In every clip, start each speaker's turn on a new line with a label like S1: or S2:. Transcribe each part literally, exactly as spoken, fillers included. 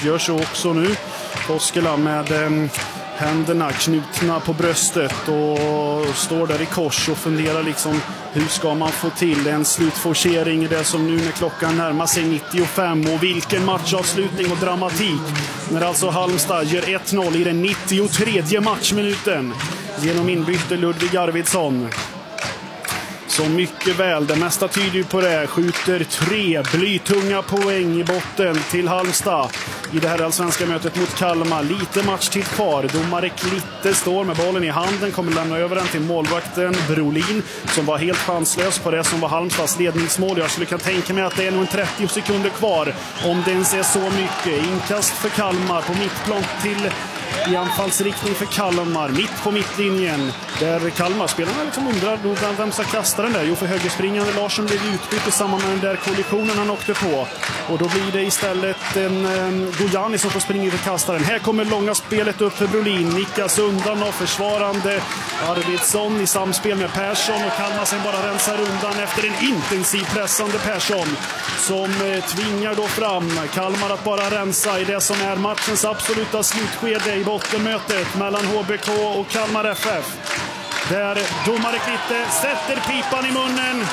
S1: gör så också nu. Koskela med eh, händerna knutna på bröstet och står där i kors och funderar liksom hur ska man få till en slutforcering i det som nu när klockan närmar sig nittiofem, och vilken matchavslutning och dramatik när alltså Halmstad gör ett noll i den nittiotredje matchminuten genom inbyte Ludvig Arvidsson. Så mycket väl, det mesta tyder ju på det, skjuter tre blytunga poäng i botten till Halmstad i det här allsvenska mötet mot Kalmar. Lite matchtid kvar, domare Klitte står med bollen i handen, kommer lämna över den till målvakten Brolin som var helt chanslös på det som var Halmstads ledningsmål. Jag skulle kunna tänka mig att det är nog en trettio sekunder kvar, om det ens är så mycket. Inkast för Kalmar på mittplan till i anfallsriktning för Kalmar, mitt på mittlinjen, där Kalmar-spelarna liksom undrar vem, vem ska kasta den där. Jo, för högerspringande Larsson blev utbytt i samband med den där kollisionen han åkte på, och då blir det istället en um, Gojani som får springa för kastaren. Här kommer långa spelet upp för Brolin, nickas undan av försvarande Arvidsson i samspel med Persson, och Kalmar sen bara rensar undan efter en intensiv pressande Persson som eh, tvingar då fram Kalmar att bara rensa i det som är matchens absoluta slutskede i bottenmötet mellan H B K och Kalmar F F. Där domare Klitte sätter pipan i munnen.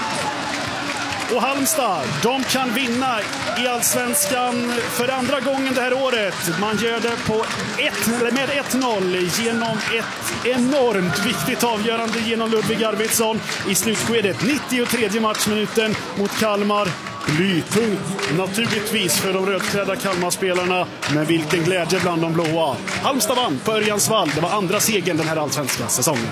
S1: Och Halmstad, de kan vinna i Allsvenskan för andra gången det här året. Man gör det på ett, med ett noll genom ett enormt viktigt avgörande genom Ludvig Arvidsson i slutskedet. nittiotredje matchminuten mot Kalmar. Blytungt naturligtvis för de rödklädda Kalmar-spelarna, men vilken glädje bland de blåa. Halmstad vann på Örjansvall. Det var andra segern den här allsvenska säsongen.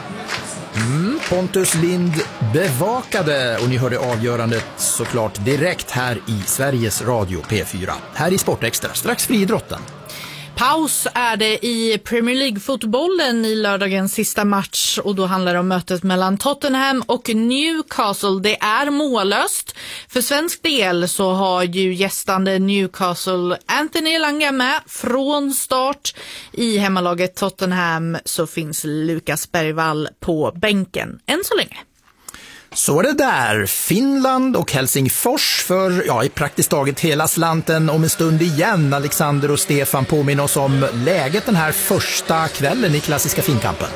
S2: Mm, Pontus Lind bevakade, och ni hörde avgörandet såklart direkt här i Sveriges Radio P fyra. Här i Sportextra, strax friidrotten.
S3: Paus är det i Premier League-fotbollen i lördagens sista match, och då handlar det om mötet mellan Tottenham och Newcastle. Det är mållöst. För svensk del så har ju gästande Newcastle Anthony Elanga med från start. I hemmalaget Tottenham så finns Lukas Bergvall på bänken än så länge.
S2: Så är det där. Finland och Helsingfors för ja, i praktiskt taget hela slanten om en stund igen. Alexander och Stefan påminner oss om läget den här första kvällen i klassiska finkampen.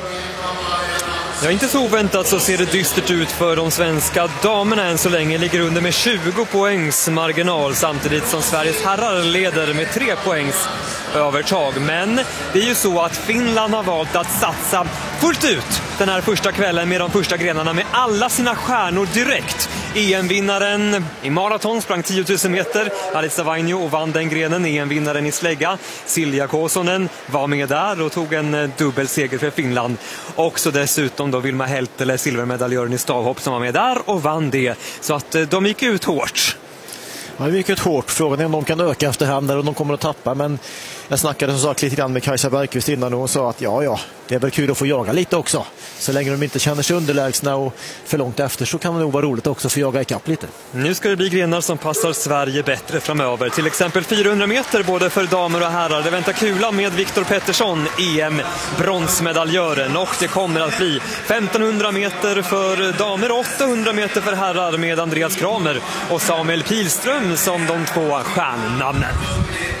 S4: Ja, inte så oväntat så ser det dystert ut för de svenska damerna än så länge. Ligger under med tjugo poängs marginal, samtidigt som Sveriges herrar leder med tre poängs övertag. Men det är ju så att Finland har valt att satsa fullt ut den här första kvällen med de första grenarna med alla sina stjärnor direkt. E M-vinnaren i maraton sprang tio tusen meter, Alisa Vainio, och vann den grenen. E M-vinnaren i slägga, Silja Kosonen, var med där och tog en dubbelseger för Finland. Också dessutom då Vilma Heltele, silvermedaljören i stavhopp, som var med där och vann det. Så att de gick ut hårt.
S5: Ja, det gick ut hårt. Frågan är om de kan öka efterhand eller om de kommer att tappa. Men jag snackade som sagt lite grann med Kajsa Bergqvist innan, och hon sa att ja, ja, det är väl kul att få jaga lite också. Så länge de inte känner sig underlägsna och för långt efter, så kan det nog vara roligt också att få jaga ikapp lite.
S4: Nu ska det bli grenar som passar Sverige bättre framöver. Till exempel fyrahundra meter både för damer och herrar. Det väntar kula med Viktor Pettersson, E M-bronsmedaljören. Och det kommer att bli femtonhundra meter för damer och åttahundra meter för herrar med Andreas Kramer och Samuel Pilström som de två stjärnnamnen.